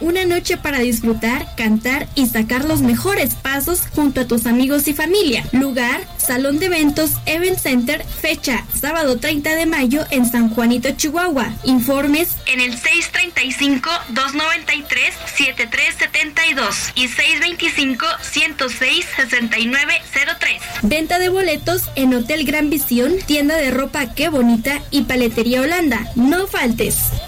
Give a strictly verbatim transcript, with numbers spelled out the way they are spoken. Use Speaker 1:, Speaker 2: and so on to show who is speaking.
Speaker 1: una noche para disfrutar, cantar y sacar los mejores pasos junto a tus amigos y familia. Lugar, Salón de Eventos Event Center, fecha sábado treinta de mayo en San Juanito, Chihuahua. Informes en el seis treinta y cinco, doscientos noventa y tres, setenta y tres setenta y dos y seis veinticinco, ciento seis, sesenta y nueve cero tres. Venta de boletos en Hotel Gran Visión, tienda de ropa Qué Bonita y Paletería Holanda. No faltes.